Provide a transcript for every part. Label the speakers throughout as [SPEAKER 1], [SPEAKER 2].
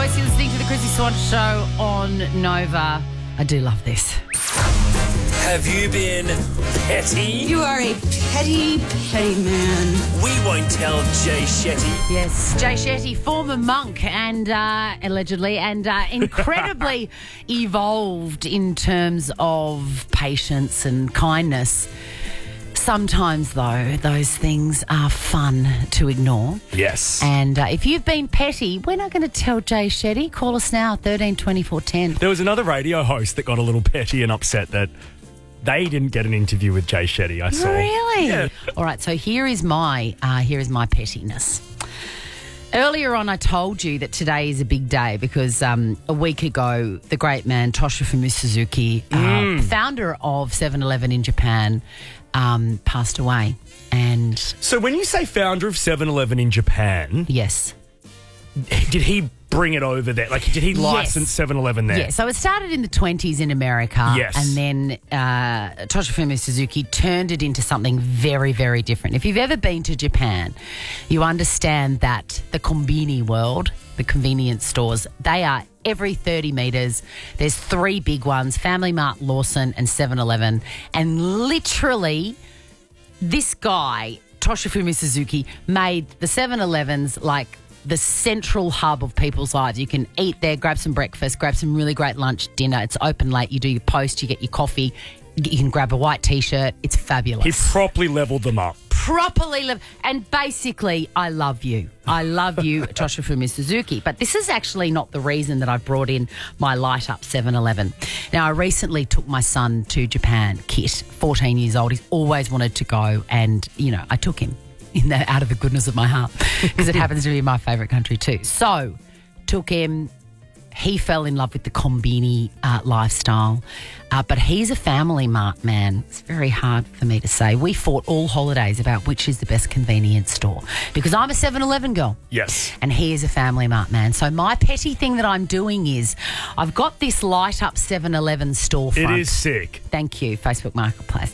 [SPEAKER 1] Voice. You're listening to the Chrissy Swan Show on Nova. I do love this.
[SPEAKER 2] Have you been petty?
[SPEAKER 3] You are a petty, petty man.
[SPEAKER 2] We won't tell Jay Shetty.
[SPEAKER 1] Yes, Jay Shetty, former monk and allegedly and incredibly evolved in terms of patience and kindness. Sometimes, though, those things are fun to ignore.
[SPEAKER 2] Yes.
[SPEAKER 1] And if you've been petty, we're not going to tell Jay Shetty. Call us now, 13 24 10.
[SPEAKER 4] There was another radio host that got a little petty and upset that they didn't get an interview with Jay Shetty, I saw.
[SPEAKER 1] Really?
[SPEAKER 4] Yeah.
[SPEAKER 1] All right, so here is my pettiness. Earlier on, I told you that today is a big day because a week ago, the great man Toshifumi Suzuki, founder of 7-Eleven in Japan, passed away. And
[SPEAKER 4] So when you say founder of 7-Eleven in Japan,
[SPEAKER 1] yes.
[SPEAKER 4] did he bring it over there? Like, did he license 7-Eleven there?
[SPEAKER 1] Yeah, so it started in the 20s in America.
[SPEAKER 4] Yes.
[SPEAKER 1] And then Toshifumi Suzuki turned it into something very, very different. If you've ever been to Japan, you understand that the konbini world, the convenience stores, they are every 30 metres. There's three big ones, Family Mart, Lawson and 7-Eleven. And literally, this guy, Toshifumi Suzuki, made the 7-Elevens like the central hub of people's lives. You can eat there, grab some breakfast, grab some really great lunch, dinner. It's open late. You do your post, you get your coffee. You can grab a white T-shirt. It's fabulous.
[SPEAKER 4] He properly leveled them up.
[SPEAKER 1] And basically, I love you. I love you, Toshifumi Suzuki. But this is actually not the reason that I brought in my light up 7-Eleven. Now, I recently took my son to Japan, Kit, 14 years old. He's always wanted to go, and, I took him out of the goodness of my heart because it happens to be my favourite country too. So, took him. He fell in love with the konbini lifestyle, but he's a Family Mart man. It's very hard for me to say. We fought all holidays about which is the best convenience store because I'm a 7-Eleven girl.
[SPEAKER 4] Yes.
[SPEAKER 1] And he is a Family Mart man. So my petty thing that I'm doing is I've got this light up 7-Eleven storefront.
[SPEAKER 4] It is sick.
[SPEAKER 1] Thank you, Facebook Marketplace.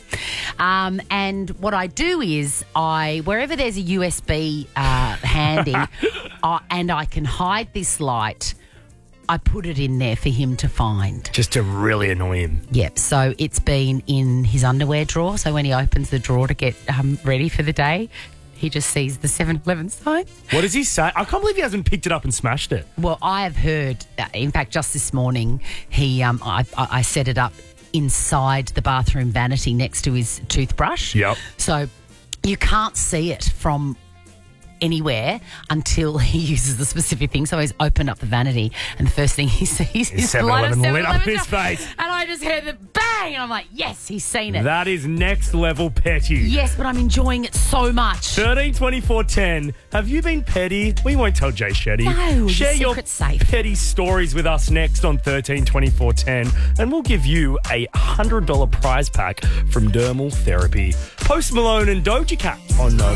[SPEAKER 1] And what I do is wherever there's a USB handy and I can hide this light, I put it in there for him to find.
[SPEAKER 4] Just to really annoy him.
[SPEAKER 1] Yep. So it's been in his underwear drawer. So when he opens the drawer to get ready for the day, he just sees the 7-Eleven sign.
[SPEAKER 4] What does he say? I can't believe he hasn't picked it up and smashed it.
[SPEAKER 1] Well, I have heard, in fact, just this morning, I set it up inside the bathroom vanity next to his toothbrush.
[SPEAKER 4] Yep.
[SPEAKER 1] So you can't see it from anywhere until he uses the specific thing. So he's opened up the vanity and the first thing he sees is the light of
[SPEAKER 4] 7-Eleven lit up
[SPEAKER 1] 7-Eleven.
[SPEAKER 4] his face.
[SPEAKER 1] And I just heard the bang and I'm like, yes, he's seen it.
[SPEAKER 4] That is next level petty.
[SPEAKER 1] Yes, but I'm enjoying it so much.
[SPEAKER 4] 13 24 10. Have you been petty? We won't tell Jay Shetty.
[SPEAKER 1] No, the
[SPEAKER 4] Share your
[SPEAKER 1] secret's safe.
[SPEAKER 4] petty stories with us next on 13 24 10, and we'll give you a $100 prize pack from Dermal Therapy. Post Malone and Doja Cat on Nova.